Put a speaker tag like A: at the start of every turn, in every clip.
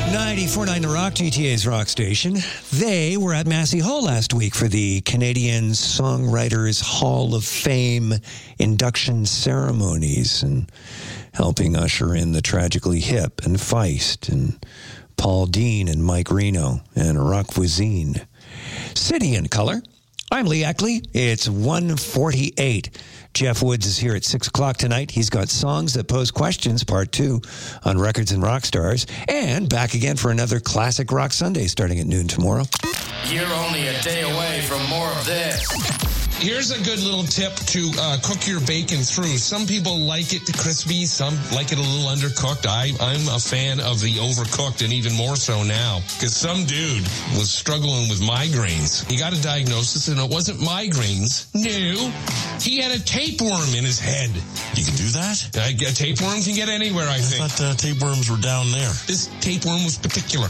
A: 94.9 The Rock, GTA's rock station. They were at Massey Hall last week for the Canadian Songwriters Hall of Fame induction ceremonies and helping usher in the Tragically Hip and Feist and Paul Dean and Mike Reno and Rock Voisine. City in Color. I'm Lee Eckley. It's 1:48. Jeff Woods is here at 6 o'clock tonight. He's got Songs That Pose Questions, Part 2 on Records and Rock Stars. And back again for another Classic Rock Sunday starting at noon tomorrow.
B: You're only a day away from more of this.
C: Here's a good little tip to cook your bacon through. Some people like it crispy, some like it a little undercooked. I'm a fan of the overcooked, and even more so now, because some dude was struggling with migraines. He got a diagnosis, and it wasn't migraines. No, he had a tapeworm in his head.
D: You can do that?
C: A tapeworm can get anywhere, I think.
D: I thought tapeworms were down there.
C: This tapeworm was particular.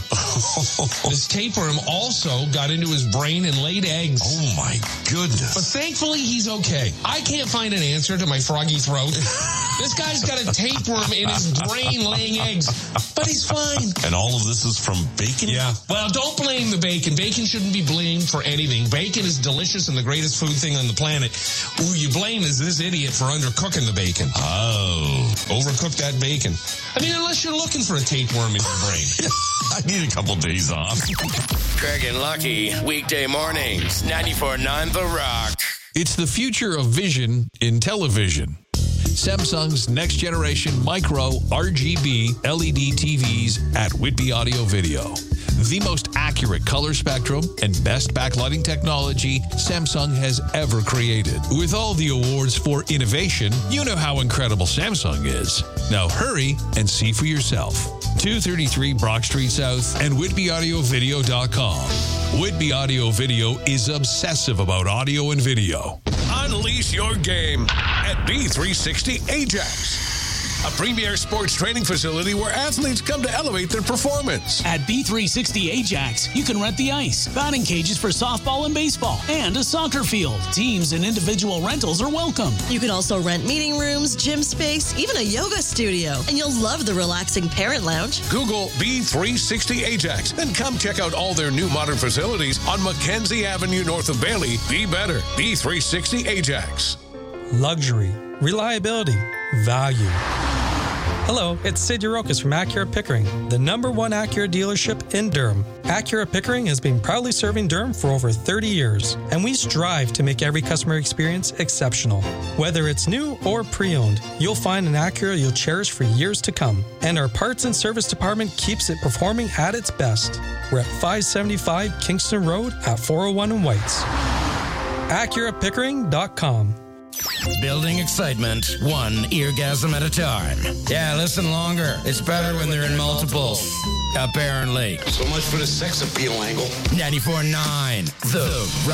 C: This tapeworm also got into his brain and laid eggs.
D: Oh, my goodness.
C: But thankfully, he's okay. I can't find an answer to my froggy throat. This guy's got a tapeworm in his brain laying eggs, but he's fine.
D: And all of this is from bacon?
C: Yeah. Well, don't blame the bacon. Bacon shouldn't be blamed for anything. Bacon is delicious and the greatest food thing on the planet. Who you blame is this idiot for undercooking the bacon.
D: Oh.
C: Overcook that bacon. I mean, unless you're looking for a tapeworm in your brain.
D: I need a couple days off.
B: Craig and Lucky, weekday mornings, 94.9 The Rock.
E: It's the future of vision in television. Samsung's next generation micro RGB LED TVs at Whitby Audio Video. The most accurate color spectrum and best backlighting technology Samsung has ever created. With all the awards for innovation, you know how incredible Samsung is. Now hurry and see for yourself. 233 Brock Street South and WhitbyAudioVideo.com. Whitby Audio Video is obsessive about audio and video. Unleash your game at B360 Ajax, a premier sports training facility where athletes come to elevate their performance.
F: At B360 Ajax, you can rent the ice, batting cages for softball and baseball, and a soccer field. Teams and individual rentals are welcome.
G: You can also rent meeting rooms, gym space, even a yoga studio. And you'll love the relaxing parent lounge.
E: Google B360 Ajax and come check out all their new modern facilities on Mackenzie Avenue north of Bailey. Be better. B360 Ajax.
H: Luxury, reliability, value. Hello, it's Sid Urokis from Acura Pickering, the #1 Acura dealership in Durham. Acura Pickering has been proudly serving Durham for over 30 years, and we strive to make every customer experience exceptional. Whether it's new or pre-owned, you'll find an Acura you'll cherish for years to come. And our parts and service department keeps it performing at its best. We're at 575 Kingston Road at 401 in Whites. AcuraPickering.com.
B: Building excitement, one eargasm at a time. Yeah, listen longer. It's better when they're in multiples. Apparently.
I: So much for the sex appeal angle.
B: 94.9 The